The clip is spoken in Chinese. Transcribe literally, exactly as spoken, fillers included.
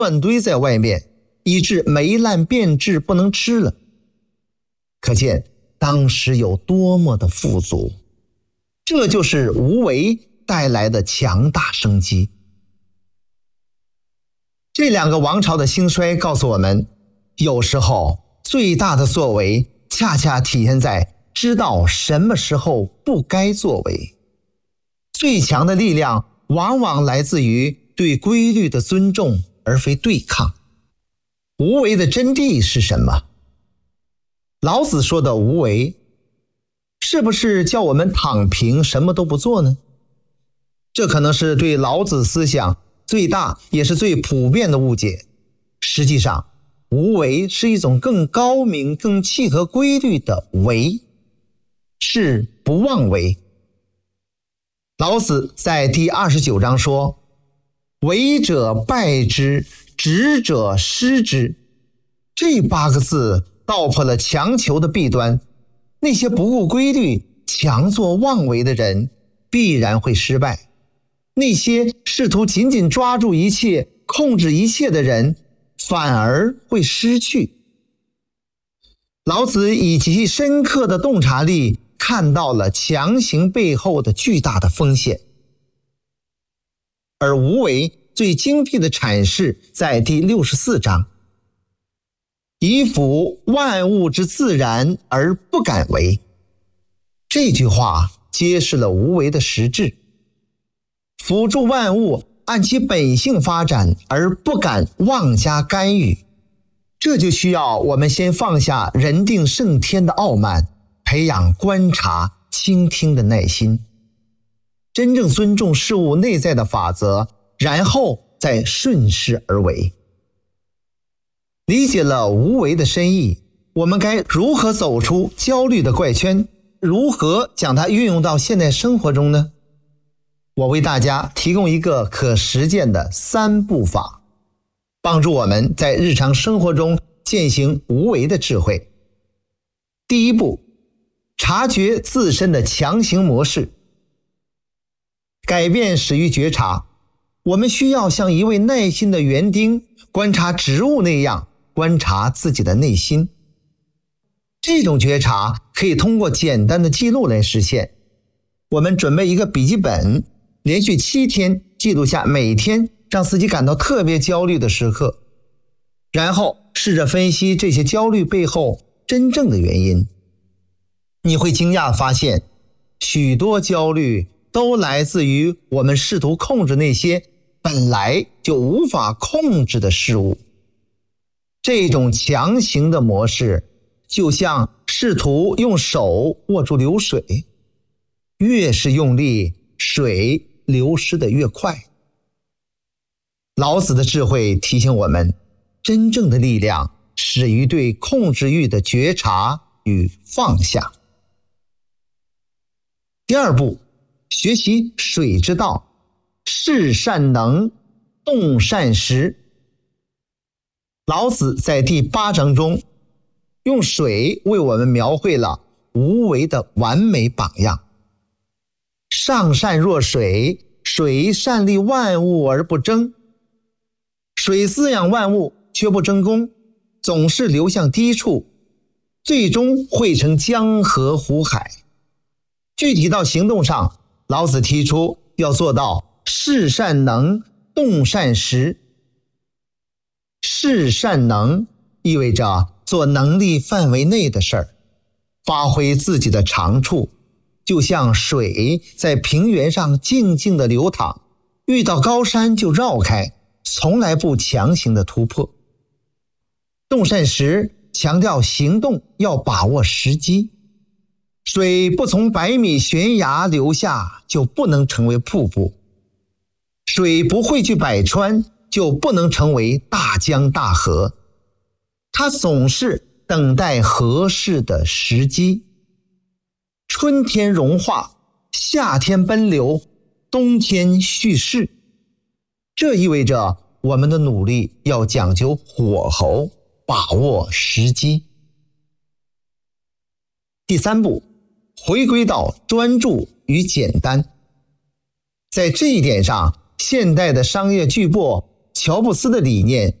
乱堆在外面，以致霉烂变质不能吃了。可见当时有多么的富足，这就是无为带来的强大生机。这两个王朝的兴衰告诉我们，有时候最大的作为恰恰体现在知道什么时候不该作为。最强的力量往往来自于对规律的尊重，而非对抗。无为的真谛是什么？老子说的无为，是不是叫我们躺平什么都不做呢？这可能是对老子思想最大也是最普遍的误解。实际上，无为是一种更高明、更契合规律的为，是不妄为。老子在第二十九章说：“为者败之，执者失之。”这八个字道破了强求的弊端。那些不顾规律、强作妄为的人，必然会失败。那些试图紧紧抓住一切、控制一切的人，反而会失去。老子以极其深刻的洞察力，看到了强行背后的巨大的风险。而无为最精辟的阐释在第六十四章：“以辅万物之自然而不敢为。”这句话揭示了无为的实质，辅助万物按其本性发展，而不敢妄加干预。这就需要我们先放下人定胜天的傲慢，培养观察、倾听的耐心，真正尊重事物内在的法则，然后再顺势而为。理解了无为的深意，我们该如何走出焦虑的怪圈？如何将它运用到现代生活中呢？我为大家提供一个可实践的三步法，帮助我们在日常生活中践行无为的智慧。第一步，察觉自身的强行模式。改变始于觉察，我们需要像一位耐心的园丁观察植物那样观察自己的内心。这种觉察可以通过简单的记录来实现。我们准备一个笔记本，连续七天记录下每天让自己感到特别焦虑的时刻，然后试着分析这些焦虑背后真正的原因。你会惊讶地发现，许多焦虑都来自于我们试图控制那些本来就无法控制的事物。这种强行的模式就像试图用手握住流水，越是用力，水流失的越快。老子的智慧提醒我们，真正的力量始于对控制欲的觉察与放下。第二步，学习水之道，事善能，动善时。老子在第八章中用水为我们描绘了无为的完美榜样。上善若水，水善利万物而不争。水滋养万物却不争功，总是流向低处，最终汇成江河湖海。具体到行动上，老子提出要做到事善能，动善时。事善能意味着做能力范围内的事儿，发挥自己的长处，就像水在平原上静静地流淌，遇到高山就绕开，从来不强行的突破。动善时强调行动要把握时机，水不从百米悬崖流下就不能成为瀑布，水不汇聚百川就不能成为大江大河，它总是等待合适的时机。春天融化，夏天奔流，冬天蓄势。这意味着我们的努力要讲究火候，把握时机。第三步，回归到专注与简单。在这一点上，现代的商业巨擘乔布斯的理念